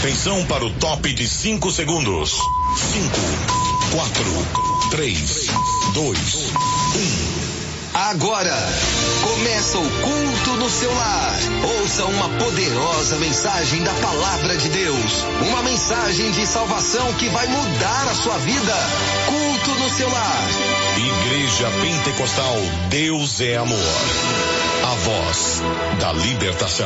Atenção para o top de 5 segundos. 5, 4, 3, 2, 1. Agora, começa o culto no seu lar. Ouça uma poderosa mensagem da Palavra de Deus. Uma mensagem de salvação que vai mudar a sua vida. Culto no seu lar. Igreja Pentecostal Deus é Amor. A voz da libertação.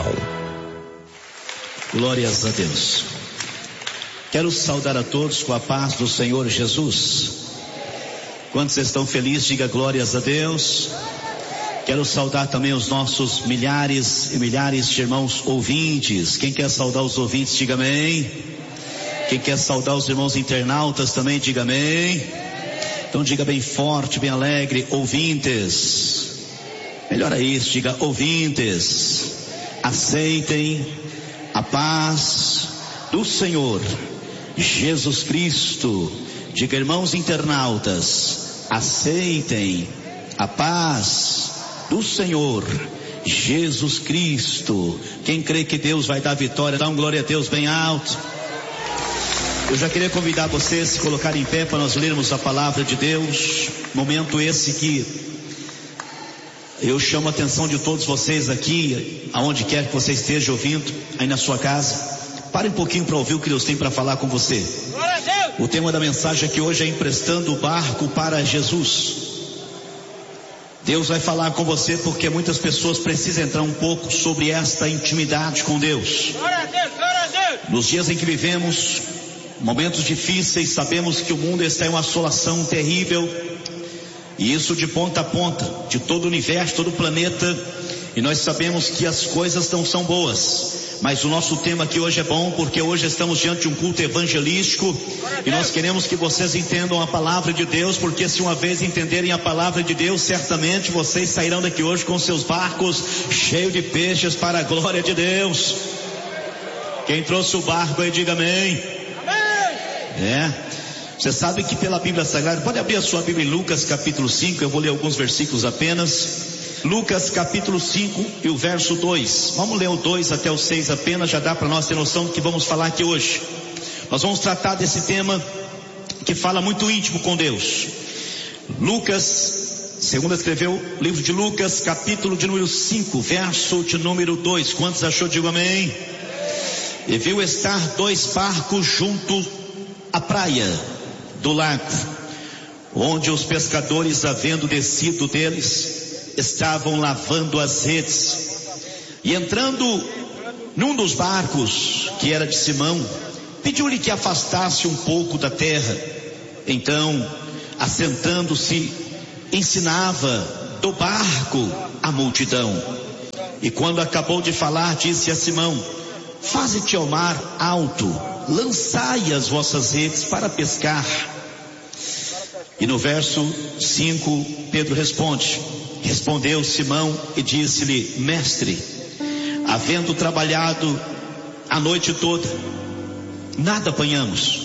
Glórias a Deus. Quero saudar a todos com a paz do Senhor Jesus. Quantos estão felizes, diga glórias a Deus. Quero saudar também os nossos milhares e milhares de irmãos ouvintes. Quem quer saudar os ouvintes, diga amém. Quem quer saudar os irmãos internautas também, diga amém. Então diga bem forte, bem alegre, ouvintes. Melhor é isso, diga ouvintes. Aceitem a paz do Senhor Jesus Cristo. Diga irmãos internautas, aceitem a paz do Senhor Jesus Cristo. Quem crê que Deus vai dar vitória, dá um glória a Deus bem alto. Eu já queria convidar vocês a se colocarem em pé para nós lermos a palavra de Deus. Momento esse que eu chamo a atenção de todos vocês aqui, aonde quer que você esteja ouvindo, aí na sua casa. Pare um pouquinho para ouvir o que Deus tem para falar com você. O tema da mensagem aqui hoje é emprestando o barco para Jesus. Deus vai falar com você porque muitas pessoas precisam entrar um pouco sobre esta intimidade com Deus. Nos dias em que vivemos momentos difíceis, sabemos que o mundo está em uma assolação terrível, e isso de ponta a ponta, de todo o universo, todo o planeta, e nós sabemos que as coisas não são boas. Mas o nosso tema aqui hoje é bom, porque hoje estamos diante de um culto evangelístico, e nós queremos que vocês entendam a palavra de Deus, porque se uma vez entenderem a palavra de Deus, certamente vocês sairão daqui hoje com seus barcos cheios de peixes para a glória de Deus. Quem trouxe o barco aí, diga amém. Você sabe que pela Bíblia Sagrada, pode abrir a sua Bíblia em Lucas capítulo 5, eu vou ler alguns versículos apenas. Lucas capítulo 5 e o verso 2. Vamos ler o 2 até o 6 apenas, já dá para nós ter noção do que vamos falar aqui hoje. Nós vamos tratar desse tema que fala muito íntimo com Deus. Lucas, segundo escreveu o livro de Lucas, capítulo de número 5, verso de número 2. Quantos achou? Digo amém. E viu estar 2 barcos junto à praia do lago, onde os pescadores, havendo descido deles, estavam lavando as redes. E entrando num dos barcos, que era de Simão, pediu-lhe que afastasse um pouco da terra. Então, assentando-se, ensinava do barco a multidão. E quando acabou de falar, disse a Simão: faze-te ao mar alto, lançai as vossas redes para pescar. E no verso 5, Pedro responde. Respondeu Simão e disse-lhe: mestre, havendo trabalhado a noite toda, nada apanhamos,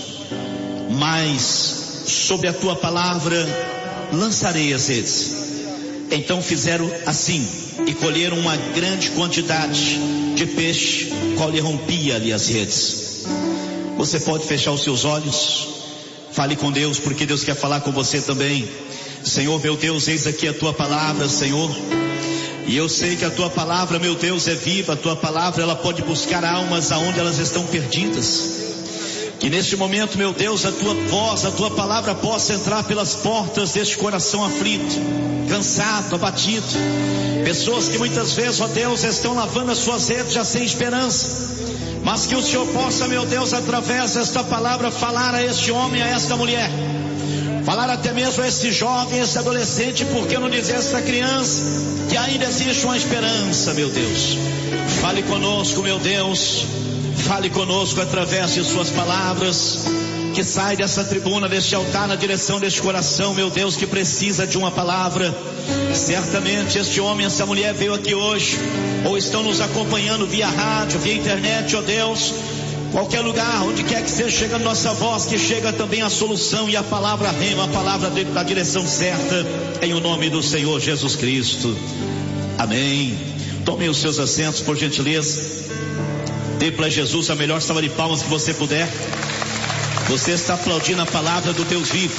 mas sobre a tua palavra lançarei as redes. Então fizeram assim, e colheram uma grande quantidade de peixe, qual lhe rompia-lhe as redes. Você pode fechar os seus olhos, fale com Deus, porque Deus quer falar com você também. Senhor, meu Deus, eis aqui a tua palavra, Senhor, e eu sei que a tua palavra, meu Deus, é viva. A tua palavra, ela pode buscar almas aonde elas estão perdidas. Que neste momento, meu Deus, a tua voz, a tua palavra possa entrar pelas portas deste coração aflito, cansado, abatido. Pessoas que muitas vezes, ó Deus, estão lavando as suas redes já sem esperança. Mas que o Senhor possa, meu Deus, através desta palavra, falar a este homem, a esta mulher, falar até mesmo a esse jovem, esse adolescente, porque não dizer a essa criança que ainda existe uma esperança, meu Deus. Fale conosco, meu Deus, fale conosco através de suas palavras, que sai dessa tribuna, deste altar, na direção deste coração, meu Deus, que precisa de uma palavra. Certamente este homem, essa mulher veio aqui hoje, ou estão nos acompanhando via rádio, via internet, ó Deus, qualquer lugar, onde quer que esteja chegando nossa voz, que chega também a solução e a palavra rema, a palavra da direção certa, em o nome do Senhor Jesus Cristo. Amém. Tomem os seus assentos, por gentileza. Dê para Jesus a melhor salva de palmas que você puder. Você está aplaudindo a palavra do Deus vivo.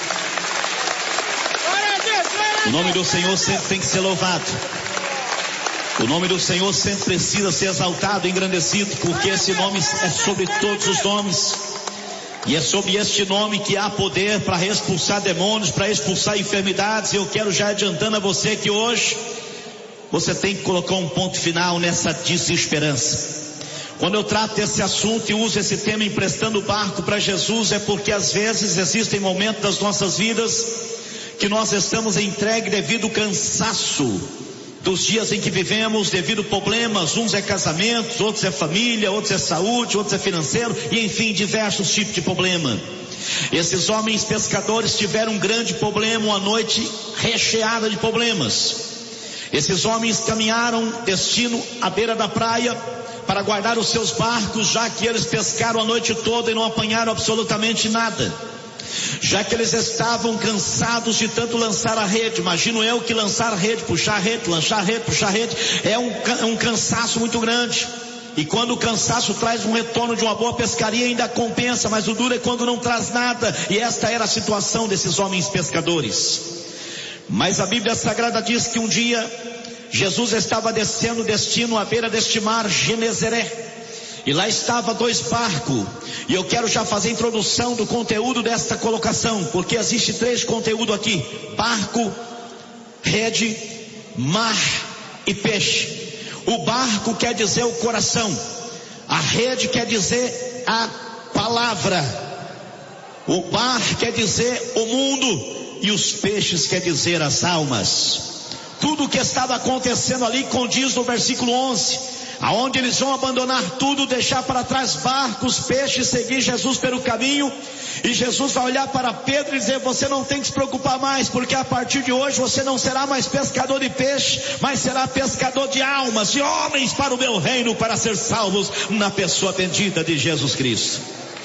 O nome do Senhor sempre tem que ser louvado. O nome do Senhor sempre precisa ser exaltado e engrandecido, porque esse nome é sobre todos os nomes. E é sobre este nome que há poder para expulsar demônios, para expulsar enfermidades. E eu quero já adiantando a você que hoje você tem que colocar um ponto final nessa desesperança. Quando eu trato desse assunto e uso esse tema emprestando o barco para Jesus, é porque às vezes existem momentos das nossas vidas que nós estamos entregues devido ao cansaço dos dias em que vivemos, devido a problemas. Uns é casamento, outros é família, outros é saúde, outros é financeiro, e enfim, diversos tipos de problema. Esses homens pescadores tiveram um grande problema, uma noite recheada de problemas. Esses homens caminharam destino à beira da praia para guardar os seus barcos, já que eles pescaram a noite toda e não apanharam absolutamente nada. Já que eles estavam cansados de tanto lançar a rede. Imagino eu que lançar a rede, puxar a rede, lançar a rede, puxar a rede, é um cansaço muito grande. E quando o cansaço traz um retorno de uma boa pescaria, ainda compensa, mas o duro é quando não traz nada. E esta era a situação desses homens pescadores. Mas a Bíblia Sagrada diz que um dia Jesus estava descendo destino à beira deste mar Genezaré. E lá estava 2 barcos. E eu quero já fazer a introdução do conteúdo desta colocação, porque existe 3 conteúdos aqui: barco, rede, mar e peixe. O barco quer dizer o coração, a rede quer dizer a palavra, o mar quer dizer o mundo, e os peixes quer dizer as almas. Tudo o que estava acontecendo ali condiz no versículo 11, aonde eles vão abandonar tudo, deixar para trás barcos, peixes, seguir Jesus pelo caminho. E Jesus vai olhar para Pedro e dizer: você não tem que se preocupar mais, porque a partir de hoje você não será mais pescador de peixe, mas será pescador de almas, de homens para o meu reino, para ser salvos na pessoa bendita de Jesus Cristo.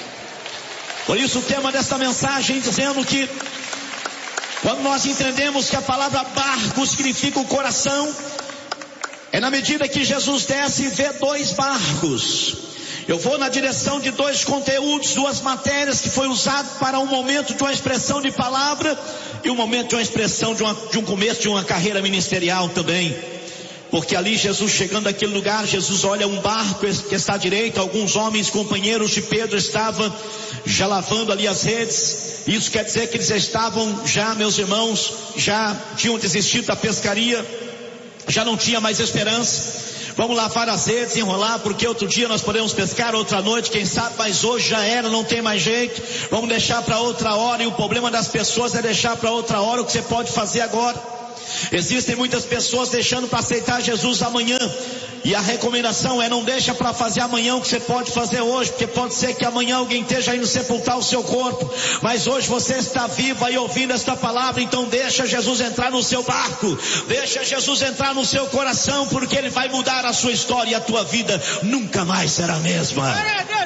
Por isso o tema desta mensagem dizendo que quando nós entendemos que a palavra barco significa o coração, é na medida que Jesus desce e vê 2 barcos. Eu vou na direção de 2 conteúdos, 2 matérias que foi usado para um momento de uma expressão de palavra e um momento de uma expressão de um começo de uma carreira ministerial também. Porque ali Jesus chegando àquele lugar, Jesus olha um barco que está à direita, alguns homens companheiros de Pedro estavam já lavando ali as redes. Isso quer dizer que eles estavam já, meus irmãos, já tinham desistido da pescaria, já não tinha mais esperança. Vamos lavar as redes, enrolar, porque outro dia nós podemos pescar, outra noite, quem sabe, mas hoje já era, não tem mais jeito. Vamos deixar para outra hora, e o problema das pessoas é deixar para outra hora o que você pode fazer agora. Existem muitas pessoas deixando para aceitar Jesus amanhã, e a recomendação é: não deixa para fazer amanhã o que você pode fazer hoje, porque pode ser que amanhã alguém esteja indo sepultar o seu corpo, mas hoje você está vivo aí ouvindo esta palavra. Então deixa Jesus entrar no seu barco, deixa Jesus entrar no seu coração, porque Ele vai mudar a sua história, e a tua vida nunca mais será a mesma.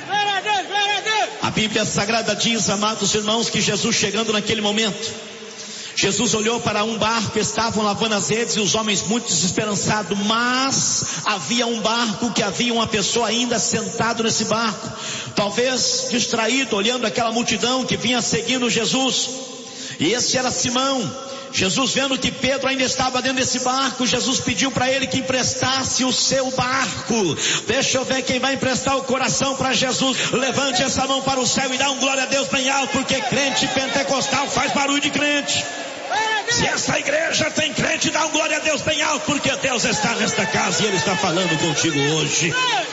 A Bíblia Sagrada diz, amados irmãos, que Jesus chegando naquele momento, Jesus olhou para um barco, estavam lavando as redes e os homens muito desesperançados, mas havia um barco que havia uma pessoa ainda sentado nesse barco, talvez distraído, olhando aquela multidão que vinha seguindo Jesus, e esse era Simão. Jesus, vendo que Pedro ainda estava dentro desse barco, Jesus pediu para ele que emprestasse o seu barco. Deixa eu ver quem vai emprestar o coração para Jesus. Levante essa mão para o céu e dá um glória a Deus bem alto, porque crente pentecostal faz barulho de crente. Se essa igreja tem crente, dá um glória a Deus bem alto, porque Deus está nesta casa e Ele está falando contigo hoje.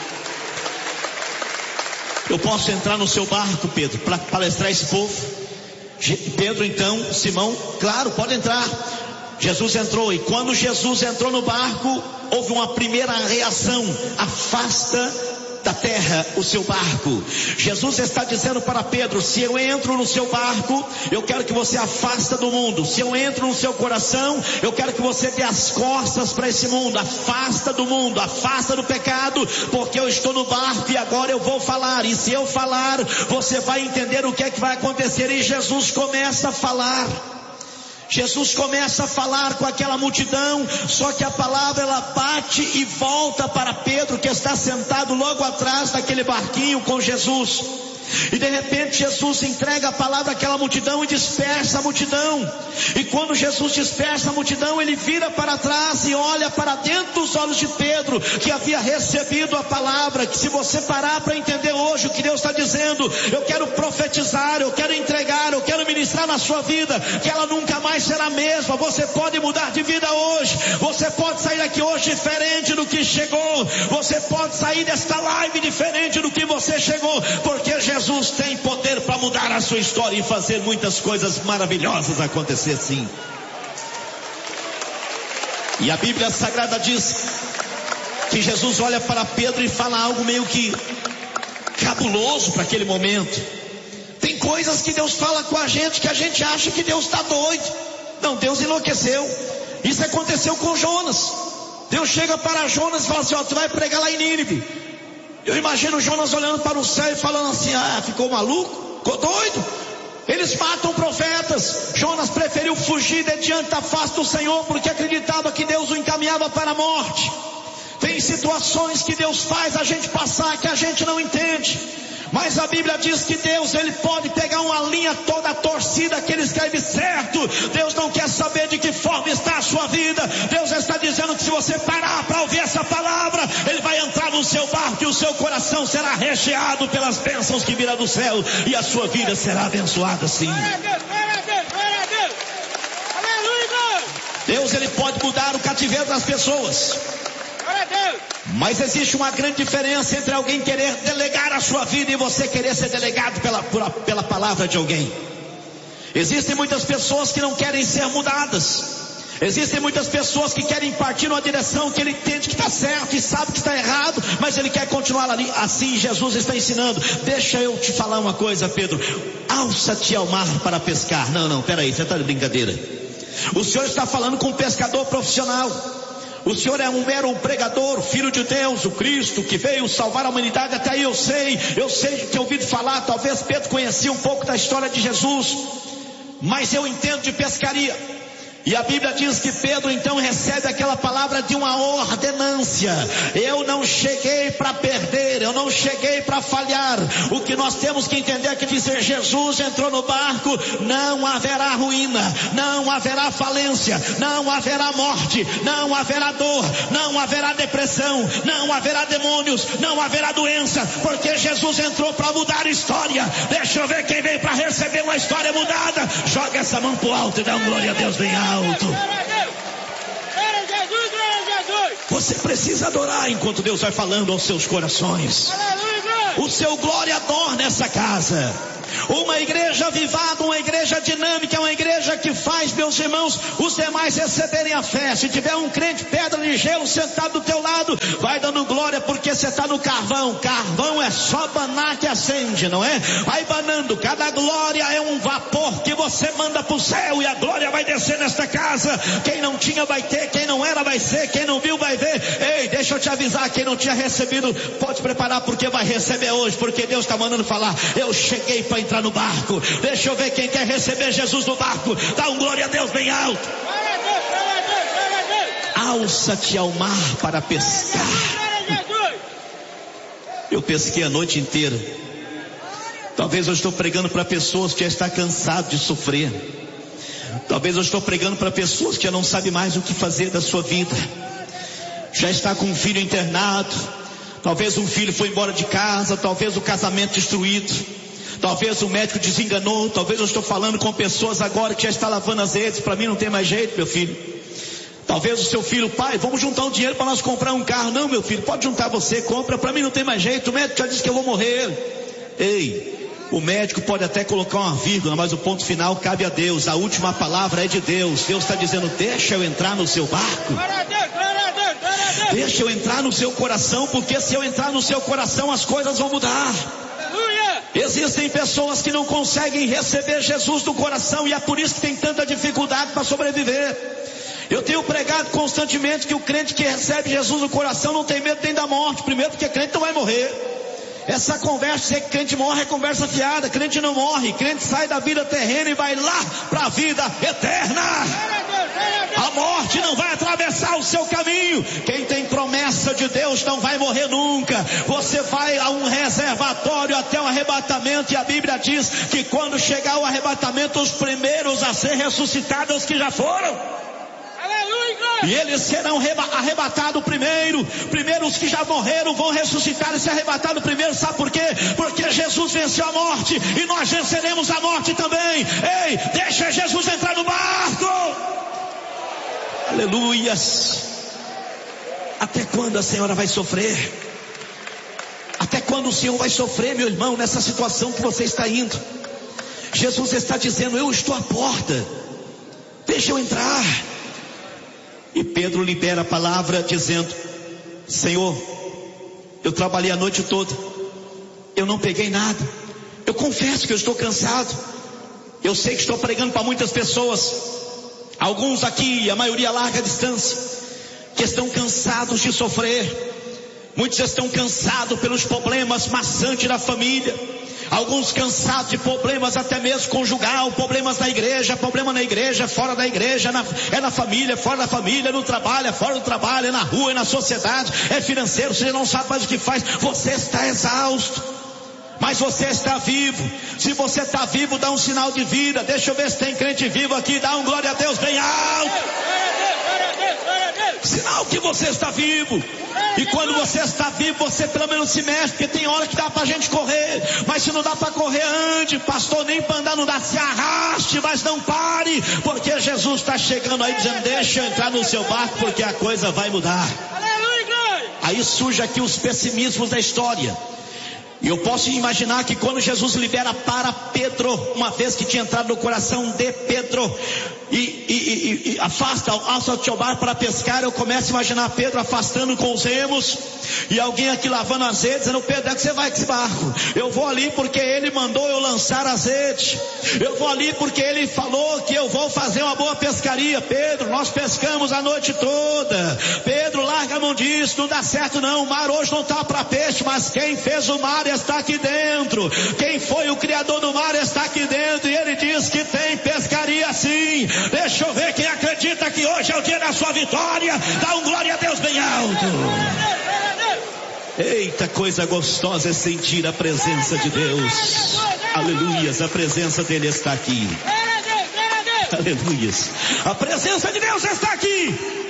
Eu posso entrar no seu barco, Pedro, para palestrar esse povo? Pedro então, Simão, claro, pode entrar. Jesus entrou, e quando Jesus entrou no barco, houve uma primeira reação: afasta da terra o seu barco. Jesus está dizendo para Pedro: se eu entro no seu barco, eu quero que você afasta do mundo. Se eu entro no seu coração, eu quero que você dê as costas para esse mundo. Afasta do mundo, afasta do pecado, porque eu estou no barco e agora eu vou falar, e se eu falar, você vai entender o que é que vai acontecer. E Jesus começa a falar. Jesus começa a falar com aquela multidão, só que a palavra ela bate e volta para Pedro, que está sentado logo atrás daquele barquinho com Jesus. E de repente Jesus entrega a palavra àquela multidão e dispersa a multidão. E quando Jesus dispersa a multidão, ele vira para trás e olha para dentro dos olhos de Pedro, que havia recebido a palavra. Que se você parar para entender hoje o que Deus está dizendo, eu quero profetizar, eu quero entregar, eu quero ministrar na sua vida, que ela nunca mais será a mesma. Você pode mudar de vida hoje, você pode sair daqui hoje diferente do que chegou, você pode sair desta live diferente do que você chegou, porque Jesus tem poder para mudar a sua história e fazer muitas coisas maravilhosas acontecer, sim. E a Bíblia Sagrada diz que Jesus olha para Pedro e fala algo meio que cabuloso para aquele momento. Tem coisas que Deus fala com a gente que a gente acha que Deus está doido. Não, Deus enlouqueceu. Isso aconteceu com Jonas. Deus chega para Jonas e fala assim: ó, tu vai pregar lá em Nínive. Eu imagino Jonas olhando para o céu e falando assim: ah, ficou maluco? Ficou doido? Eles matam profetas. Jonas preferiu fugir de diante da face do Senhor, porque acreditava que Deus o encaminhava para a morte. Tem situações que Deus faz a gente passar que a gente não entende, mas a Bíblia diz que Deus, ele pode pegar uma linha toda torcida que ele escreve certo. Deus não quer saber de que forma está a sua vida. Deus está dizendo que se você parar para ouvir essa palavra, ele vai entrar no seu barco e o seu coração será recheado pelas bênçãos que virão do céu, e a sua vida será abençoada, sim. Deus, ele pode mudar o cativeiro das pessoas, mas existe uma grande diferença entre alguém querer delegar a sua vida e você querer ser delegado pela palavra de alguém. Existem muitas pessoas que não querem ser mudadas. Existem muitas pessoas que querem partir numa direção que ele entende que está certo e sabe que está errado, mas ele quer continuar ali. Assim Jesus está ensinando. Deixa eu te falar uma coisa, Pedro. Alça-te ao mar para pescar. Não, peraí, você está de brincadeira. O Senhor está falando com um pescador profissional. O Senhor é um mero pregador, filho de Deus, o Cristo, que veio salvar a humanidade. Até aí eu sei que ouvido falar. Talvez Pedro conhecia um pouco da história de Jesus, mas eu entendo de pescaria. E a Bíblia diz que Pedro então recebe aquela palavra de uma ordenância. Eu não cheguei para perder, eu não cheguei para falhar. O que nós temos que entender é que dizer Jesus entrou no barco, não haverá ruína, não haverá falência, não haverá morte, não haverá dor, não haverá depressão, não haverá demônios, não haverá doença, porque Jesus entrou para mudar a história. Deixa eu ver quem veio para receber uma história mudada. Joga essa mão pro alto e dá uma glória a Deus bem alto. Você precisa adorar enquanto Deus vai falando aos seus corações. O seu glória adorna essa casa. Uma igreja avivada, uma igreja dinâmica, uma igreja que faz, meus irmãos, os demais receberem a fé. Se tiver um crente pedra de gelo sentado do teu lado, vai dando glória, porque você está no carvão. Carvão é só banar que acende, não é? Vai banando, cada glória é um vapor que você manda para o céu, e a glória vai descer nesta casa. Quem não tinha vai ter, quem não era vai ser, quem não viu vai ver. Ei, deixa eu te avisar, quem não tinha recebido, pode preparar, porque vai receber hoje, porque Deus está mandando falar. Eu cheguei para entrar no barco. Deixa eu ver quem quer receber Jesus no barco. Dá um glória a Deus bem alto. Alça-te ao mar para pescar. Eu pesquei a noite inteira. Talvez eu estou pregando para pessoas que já estão cansadas de sofrer. Talvez eu estou pregando para pessoas que já não sabem mais o que fazer da sua vida. Já está com um filho internado. Talvez um filho foi embora de casa. Talvez o casamento destruído. Talvez o médico desenganou. Talvez eu estou falando com pessoas agora que já está lavando as redes. Para mim não tem mais jeito, meu filho. Talvez o seu filho, pai, vamos juntar um dinheiro para nós comprar um carro. Não, meu filho, pode juntar você, compra. Para mim não tem mais jeito. O médico já disse que eu vou morrer. Ei, o médico pode até colocar uma vírgula, mas o ponto final cabe a Deus. A última palavra é de Deus. Deus está dizendo: deixa eu entrar no seu barco. Deixa eu entrar no seu coração, porque se eu entrar no seu coração as coisas vão mudar. Existem pessoas que não conseguem receber Jesus no coração, e é por isso que tem tanta dificuldade para sobreviver. Eu tenho pregado constantemente que o crente que recebe Jesus no coração não tem medo nem da morte. Primeiro, porque crente não vai morrer. Essa conversa, dizer que crente morre é conversa fiada. Crente não morre, crente sai da vida terrena e vai lá para a vida eterna. A morte não vai atravessar o seu caminho. Quem tem promessa de Deus não vai morrer nunca. Você vai a um reservatório até o arrebatamento, e a Bíblia diz que quando chegar o arrebatamento, os primeiros a ser ressuscitados, os que já foram. E eles serão arrebatados primeiro os que já morreram vão ressuscitar e ser arrebatados primeiro. Sabe por quê? Porque Jesus venceu a morte e nós venceremos a morte também. Ei, deixa Jesus entrar no barco. Aleluias. Até quando a senhora vai sofrer? Até quando o Senhor vai sofrer, meu irmão, nessa situação que você está indo? Jesus está dizendo: eu estou à porta, deixa eu entrar. E Pedro libera a palavra dizendo: Senhor, eu trabalhei a noite toda, eu não peguei nada, eu confesso que eu estou cansado, eu sei que estou pregando para muitas pessoas, alguns aqui, a maioria a larga distância, que estão cansados de sofrer, muitos estão cansados pelos problemas maçantes da família, alguns cansados de problemas até mesmo conjugal, problemas na igreja, problema na igreja, fora da igreja, é na família, fora da família, no trabalho, é fora do trabalho, é na rua, é na sociedade, é financeiro, você não sabe mais o que faz, você está exausto, mas você está vivo. Se você está vivo, dá um sinal de vida. Deixa eu ver se tem crente vivo aqui, dá um glória a Deus bem alto, sinal que você está vivo. E quando você está vivo, você pelo menos se mexe, porque tem hora que dá pra gente correr, mas se não dá pra correr, ande, pastor, nem pra andar não dá, se arraste, mas não pare, porque Jesus está chegando aí dizendo: deixa eu entrar no seu barco, porque a coisa vai mudar. Aí surge aqui os pessimismos da história. E eu posso imaginar que quando Jesus libera para Pedro, uma vez que tinha entrado no coração de Pedro, e afasta o teu barco para pescar, eu começo a imaginar Pedro afastando com os remos, e alguém aqui lavando as redes, dizendo: Pedro, é que você vai com esse barco? Eu vou ali porque ele mandou eu lançar as redes, eu vou ali porque ele falou que eu vou fazer uma boa pescaria. Pedro, nós pescamos a noite toda. Pedro, larga a mão disso, não dá certo não, o mar hoje não está para peixe, mas quem fez o mar está aqui dentro, quem foi o criador do mar está aqui dentro, e ele diz que tem pescaria sim. Deixa eu ver quem acredita que hoje é o dia da sua vitória, dá um glória a Deus bem alto. Eita, coisa gostosa é sentir a presença de Deus. Aleluias, a presença dele está aqui. Aleluias, a presença de Deus está aqui.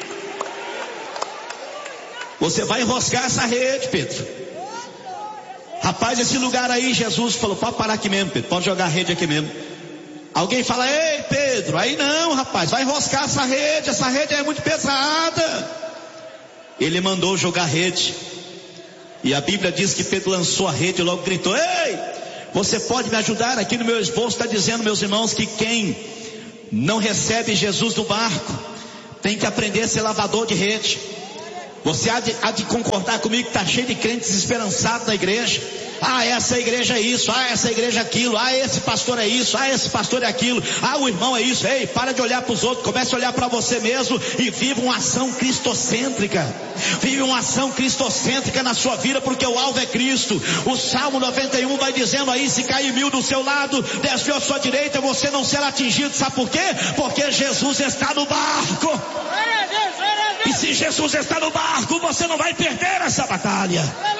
Você vai enroscar essa rede, Pedro. Rapaz, esse lugar aí, Jesus falou: pode parar aqui mesmo, Pedro, pode jogar a rede aqui mesmo. Alguém fala: ei, Pedro, aí não, rapaz, vai enroscar essa rede é muito pesada. Ele mandou jogar a rede, e a Bíblia diz que Pedro lançou a rede e logo gritou: ei, você pode me ajudar? Aqui no meu esboço está dizendo, meus irmãos, que quem não recebe Jesus no barco tem que aprender a ser lavador de rede. Você há de concordar comigo que está cheio de crentes desesperançados na igreja. Ah, essa igreja é isso, ah, essa igreja é aquilo, ah, esse pastor é isso, ah, esse pastor é aquilo, ah, o irmão é isso. Ei, para de olhar para os outros, comece a olhar para você mesmo e viva uma ação cristocêntrica. Vive uma ação cristocêntrica na sua vida, porque o alvo é Cristo. O Salmo 91 vai dizendo aí: se cair 1000 do seu lado, 10 à sua direita, você não será atingido. Sabe por quê? Porque Jesus está no barco. E se Jesus está no barco, você não vai perder essa batalha.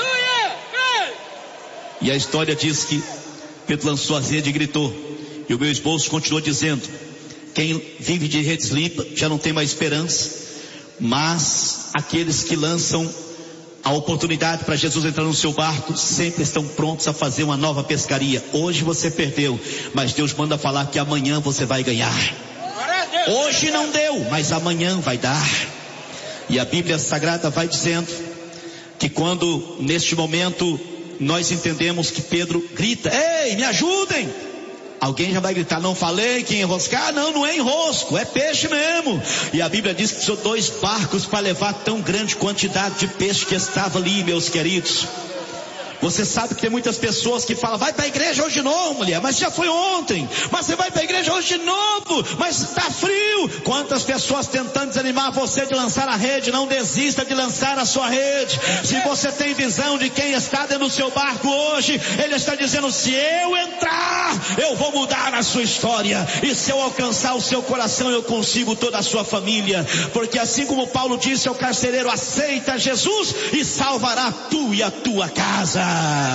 E a história diz que Pedro lançou a rede e gritou, e o meu esposo continuou dizendo: quem vive de redes limpas já não tem mais esperança, mas aqueles que lançam a oportunidade para Jesus entrar no seu barco sempre estão prontos a fazer uma nova pescaria. Hoje você perdeu, mas Deus manda falar que amanhã você vai ganhar. Hoje não deu, mas amanhã vai dar. E a Bíblia Sagrada vai dizendo que quando neste momento nós entendemos que Pedro grita: ei, me ajudem, alguém já vai gritar: não falei que enroscar? Não é enrosco, é peixe mesmo. E a Bíblia diz que precisou 2 barcos para levar tão grande quantidade de peixe que estava ali, meus queridos. Você sabe que tem muitas pessoas que falam: vai para a igreja hoje de novo, mulher, mas já foi ontem. Mas você vai para a igreja hoje de novo, mas está frio. Quantas pessoas tentando desanimar você de lançar a rede? Não desista de lançar a sua rede. Se você tem visão de quem está dentro do seu barco hoje, ele está dizendo: se eu entrar, eu vou mudar a sua história. E se eu alcançar o seu coração, eu consigo toda a sua família. Porque assim como Paulo disse ao carcereiro: aceita Jesus e salvará tu e a tua casa.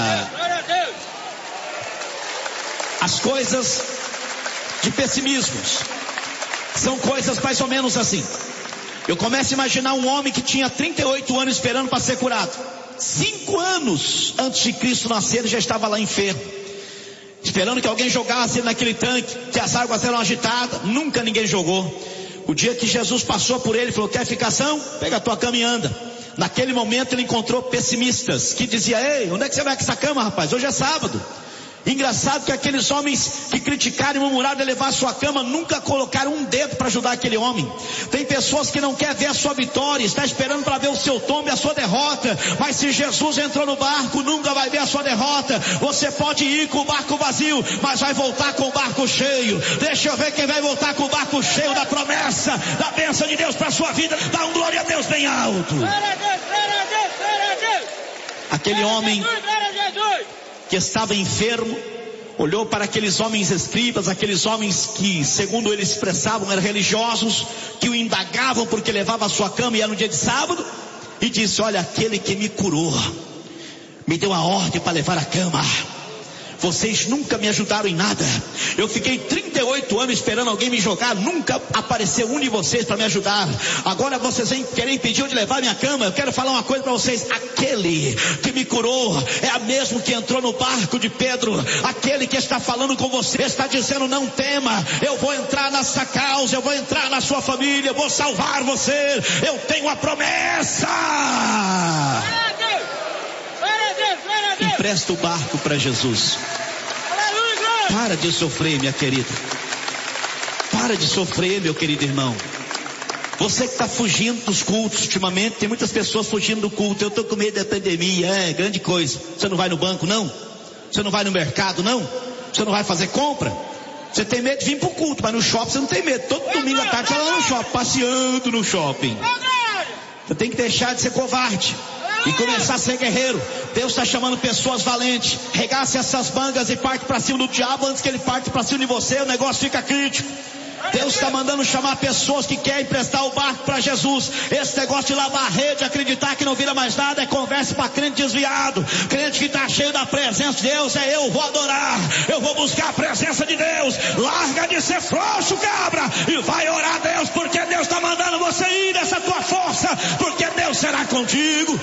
As coisas de pessimismos são coisas mais ou menos assim. Eu começo a imaginar um homem que tinha 38 anos esperando para ser curado. 5 anos antes de Cristo nascer, ele já estava lá enfermo, esperando que alguém jogasse ele naquele tanque, que as águas eram agitadas. Nunca ninguém jogou. O dia que Jesus passou por ele, falou: quer ficação? Pega a tua cama e anda. Naquele momento ele encontrou pessimistas que diziam: ei, onde é que você vai com essa cama, rapaz? Hoje é sábado. Engraçado que aqueles homens que criticaram e murmuraram de levar a sua cama nunca colocaram um dedo para ajudar aquele homem. Tem pessoas que não querem ver a sua vitória, está esperando para ver o seu tombo e a sua derrota. Mas se Jesus entrou no barco, nunca vai ver a sua derrota. Você pode ir com o barco vazio, mas vai voltar com o barco cheio. Deixa eu ver quem vai voltar com o barco cheio da promessa, da bênção de Deus para a sua vida. Dá um glória a Deus bem alto. Aquele homem que estava enfermo olhou para aqueles homens escribas, aqueles homens que, segundo eles expressavam, eram religiosos, que o indagavam porque levava a sua cama e era no dia de sábado, e disse: olha, aquele que me curou me deu a ordem para levar a cama. Vocês nunca me ajudaram em nada. Eu fiquei 38 anos esperando alguém me jogar. Nunca apareceu um de vocês para me ajudar. Agora vocês vêm querer impedir de levar minha cama. Eu quero falar uma coisa para vocês: aquele que me curou é o mesmo que entrou no barco de Pedro. Aquele que está falando com você está dizendo: não tema, eu vou entrar nessa causa, eu vou entrar na sua família, eu vou salvar você. Eu tenho a promessa. Empresta o barco para Jesus. Para de sofrer, minha querida. Para de sofrer, meu querido irmão. Você que está fugindo dos cultos ultimamente, tem muitas pessoas fugindo do culto. Eu estou com medo da pandemia. É grande coisa. Você não vai no banco, não? Você não vai no mercado, não? Você não vai fazer compra? Você tem medo de vir para o culto, mas no shopping você não tem medo. Todo domingo à tarde você vai lá no shopping, passeando no shopping. Você tem que deixar de ser covarde e começar a ser guerreiro. Deus está chamando pessoas valentes. Regace essas mangas e parte para cima do diabo antes que ele parte para cima de você. O negócio fica crítico. Deus está mandando chamar pessoas que querem emprestar o barco para Jesus. Esse negócio de lavar a rede, acreditar que não vira mais nada, é conversa para crente desviado. Crente que está cheio da presença de Deus, eu vou adorar, eu vou buscar a presença de Deus. Larga de ser frouxo, cabra, e vai orar a Deus, porque Deus está mandando você ir nessa tua força, porque Deus será contigo.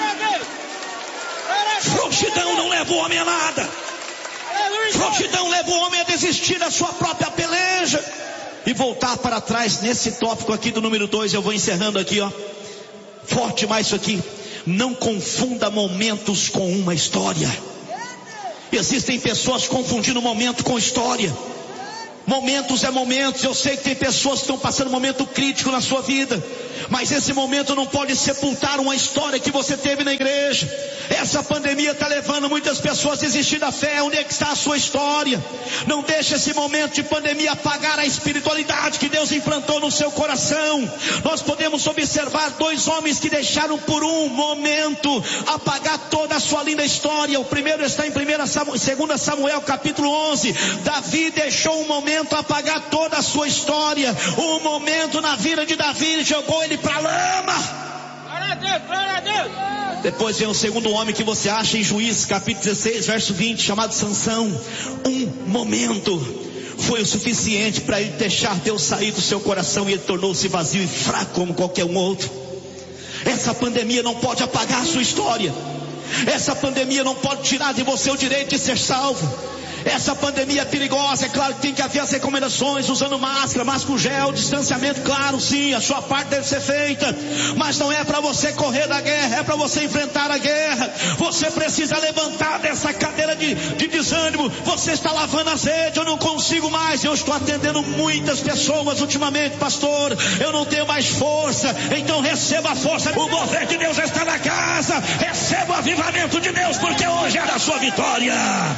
Frouxidão não leva o homem a nada. Frouxidão leva o homem a desistir da sua própria peleja e voltar para trás. Nesse tópico aqui do número 2, eu vou encerrando aqui, ó. Forte mais isso aqui. Não confunda momentos com uma história. Existem pessoas confundindo momento com história. Momentos é momentos. Eu sei que tem pessoas que estão passando um momento crítico na sua vida, mas esse momento não pode sepultar uma história que você teve na igreja. Essa pandemia está levando muitas pessoas a desistir da fé. Onde é que está a sua história? Não deixe esse momento de pandemia apagar a espiritualidade que Deus implantou no seu coração. Nós podemos observar 2 homens que deixaram por um momento apagar toda a sua linda história. O primeiro está em 2 Samuel capítulo 11. Davi deixou um momento apagar toda a sua história. Um momento na vida de Davi jogou ele para a lama. Glória a Deus, glória a Deus. Depois vem o segundo homem que você acha em Juízes capítulo 16 verso 20, chamado Sansão. Um momento foi o suficiente para ele deixar Deus sair do seu coração, e ele tornou-se vazio e fraco como qualquer um outro. Essa pandemia não pode apagar a sua história. Essa pandemia não pode tirar de você o direito de ser salvo. Essa pandemia é perigosa. É claro que tem que haver as recomendações, usando máscara, com gel, distanciamento, claro, sim, a sua parte deve ser feita, mas não é para você correr da guerra, é para você enfrentar a guerra. Você precisa levantar dessa cadeira de desânimo, você está lavando azeite, eu não consigo mais, eu estou atendendo muitas pessoas ultimamente, pastor, eu não tenho mais força, então receba a força, o mover de Deus está na casa, receba o avivamento de Deus, porque hoje é da sua vitória.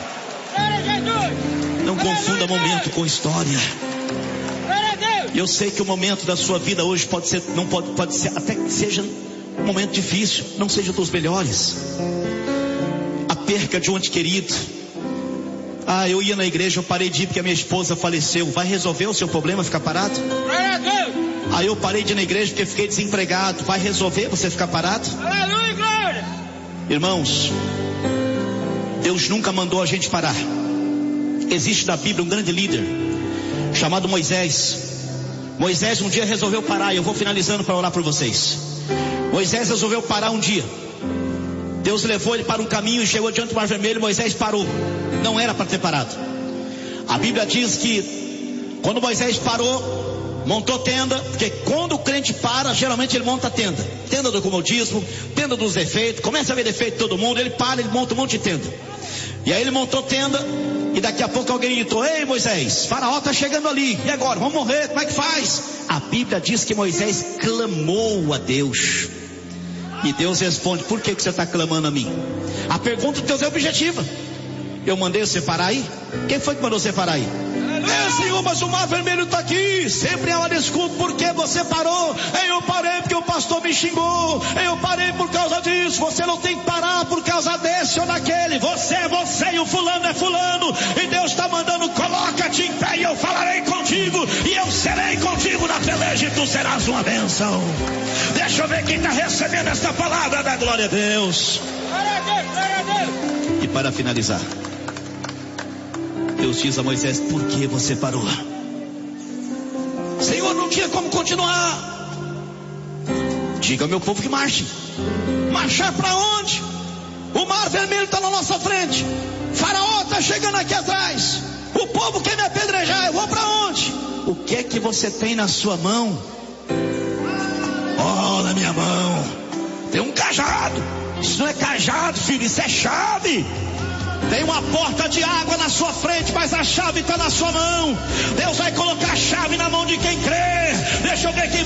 Não confunda momento com história. Eu sei que o momento da sua vida hoje pode ser, pode ser até que seja um momento difícil, não seja dos melhores. A perca de um ente querido. Eu ia na igreja, eu parei de ir porque a minha esposa faleceu. Vai resolver o seu problema ficar parado? Eu parei de ir na igreja porque fiquei desempregado. Vai resolver você ficar parado? Aleluia, glória! Irmãos, Deus nunca mandou a gente parar. Existe na Bíblia um grande líder chamado Moisés. Moisés um dia resolveu parar, e eu vou finalizando para orar por vocês. Moisés resolveu parar um dia. Deus levou ele para um caminho e chegou diante do Mar Vermelho. Moisés parou. Não era para ter parado. A Bíblia diz que quando Moisés parou, montou tenda, porque quando o crente para, geralmente ele monta tenda. Tenda do comodismo, tenda dos defeitos, começa a ver defeito de todo mundo, ele para, ele monta um monte de tenda. E aí ele montou tenda, e daqui a pouco alguém gritou: ei Moisés, Faraó está chegando ali, e agora, vamos morrer, como é que faz? A Bíblia diz que Moisés clamou a Deus, e Deus responde: por que você está clamando a mim? A pergunta de Deus é objetiva. Eu mandei você parar aí? Quem foi que mandou você parar aí? Senhor, mas o Mar Vermelho está aqui. Sempre é uma desculpa. Por que você parou? Eu parei porque o pastor me xingou. Eu parei por causa disso. Você não tem que parar por causa desse ou daquele. Você é você e o fulano é fulano. E Deus está mandando: coloca-te em pé e eu falarei contigo. E eu serei contigo na peleja e tu serás uma bênção. Deixa eu ver quem está recebendo esta palavra da glória a Deus. Glória a Deus, glória a Deus. E para finalizar, Deus diz a Moisés: por que você parou? Senhor, não tinha como continuar. Diga ao meu povo que marche. Marchar para onde? O Mar Vermelho está na nossa frente. Faraó está chegando aqui atrás. O povo quer me apedrejar. Eu vou para onde? O que é que você tem na sua mão? Na minha mão tem um cajado. Isso não é cajado, filho, isso é chave. Tem uma porta de água na sua frente, mas a chave está na sua mão. Deus vai colocar a chave na mão de quem crê. Deixa eu ver quem